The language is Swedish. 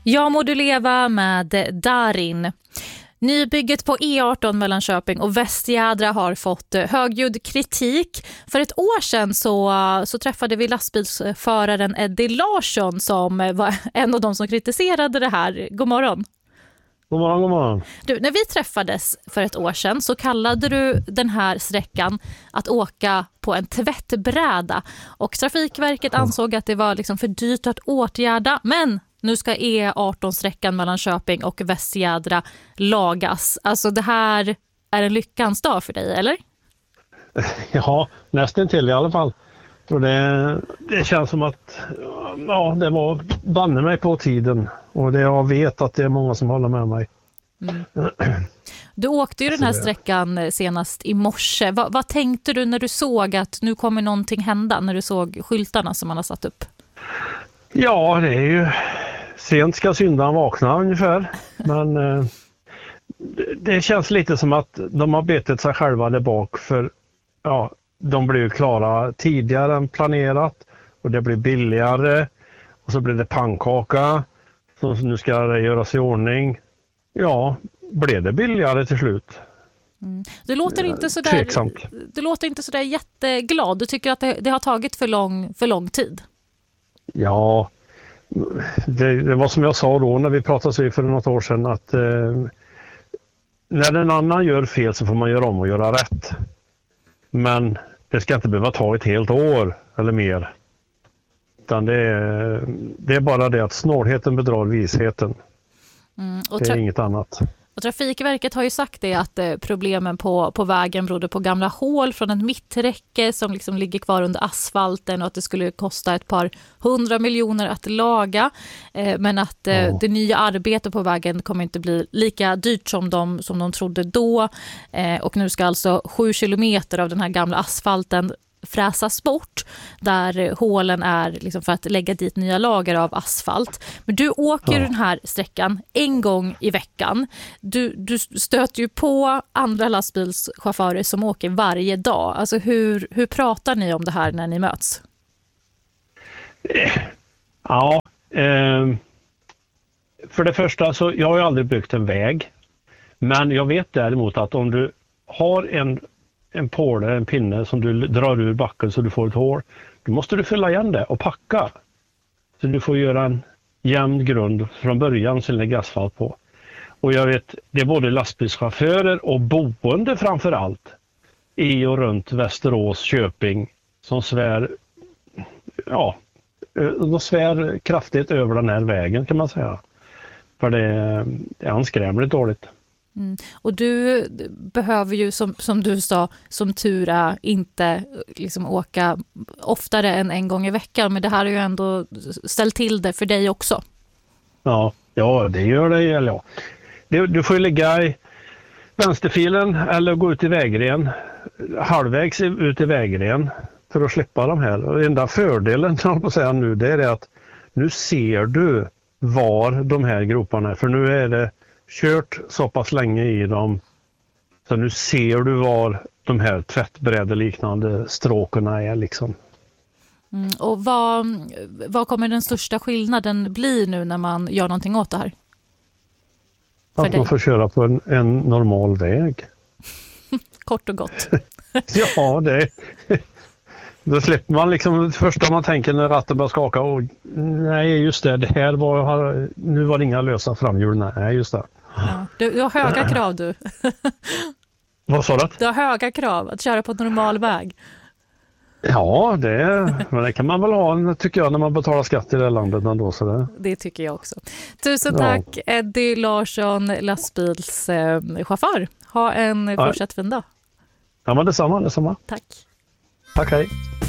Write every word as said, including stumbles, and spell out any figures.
Jag må du leva med Darin. Nybygget på E arton mellan Köping och Västjädra har fått högljudd kritik. För ett år sedan så, så träffade vi lastbilsföraren Eddie Larsson som var en av de som kritiserade det här. God morgon. God morgon, god morgon. Du, när vi träffades för ett år sedan så kallade du den här sträckan att åka på en tvättbräda. Och Trafikverket ansåg att det var liksom för dyrt att åtgärda, men nu ska E arton-sträckan mellan Köping och Västjädra lagas. Alltså det här är en lyckans dag för dig, eller? Ja, nästan till i alla fall. Och det, det känns som att ja, det var banne mig på tiden. Och det jag vet att det är många som håller med mig. Mm. Du åkte ju den här sträckan senast i morse. Va, vad tänkte du när du såg att nu kommer någonting hända? När du såg skyltarna som man har satt upp? Ja, det är ju sent ska syndan vakna ungefär. Men eh, det känns lite som att de har betet sig själva där bak. För ja, de blir klara tidigare än planerat. Och det blir billigare. Och så blir det pannkaka. Så nu ska det göras i ordning. Ja, blev det billigare till slut? Mm. Du låter inte så där, du låter inte så där jätteglad. Du tycker att det, det har tagit för lång, för lång tid. Ja, det, det var som jag sa då när vi pratade för något år sedan att eh, när en annan gör fel så får man göra om och göra rätt. Men det ska inte behöva ta ett helt år eller mer. Utan det är, det är bara det att snålheten bedrar visheten. Mm, och det är inget annat. Och Trafikverket har ju sagt det att eh, problemen på, på vägen berodde på gamla hål från en mitträcke som liksom ligger kvar under asfalten och att det skulle kosta ett par hundra miljoner att laga. Eh, men att eh, ja. det nya arbetet på vägen kommer inte bli lika dyrt som de, som de trodde då. Eh, och nu ska alltså sju kilometer av den här gamla asfalten fräsas bort där hålen är liksom för att lägga dit nya lager av asfalt. Men du åker ja. den här sträckan en gång i veckan. Du, du stöter ju på andra lastbilschaufförer som åker varje dag. Alltså hur, hur pratar ni om det här när ni möts? Ja, eh, för det första så jag har ju aldrig byggt en väg. Men jag vet däremot att om du har en en påle, en pinne som du drar ur backen så du får ett hål. Då måste du fylla igen det och packa. Så du får göra en jämn grund från början så lägger asfalt på. Och jag vet, det är både lastbilschaufförer och boende framför allt i och runt Västerås, Köping som svär, ja, de svär kraftigt över den här vägen kan man säga. För det är, det är anskrämligt dåligt. Mm. Och du behöver ju som, som du sa som tur är inte liksom åka oftare än en gång i veckan, men det här är ju ändå ställt till det för dig också. Ja, ja det gör det. Ja. Du, du får ju ligga i vänsterfilen eller gå ut i vägren halvvägs ut i vägren för att slippa de här. Och enda fördelen jag på att säga nu det är det att nu ser du var de här groparna är, för nu är det kört så pass länge i dem så nu ser du var de här tvättbrädeliknande stråkorna är liksom. Mm, och vad, vad kommer den största skillnaden bli nu när man gör någonting åt det här? För att dig? Man får köra på en, en normal väg. Kort och gott. Ja, det då slipper man liksom det första man tänker när ratten börjar skaka och nej just det, det här var nu var det inga lösa framhjul, nej just det. Ja, du, du har höga krav du. Vad sa du? Du har höga krav att köra på en normal väg. Ja, det, men det kan man väl ha tycker jag när man betalar skatt i det här landet ändå, så det. Det tycker jag också. Tusen tack ja. Eddie Larsson, lastbilschaufför. Ha en fortsatt fin dag. Ja, men detsamma, detsamma. Tack. Tack, hej.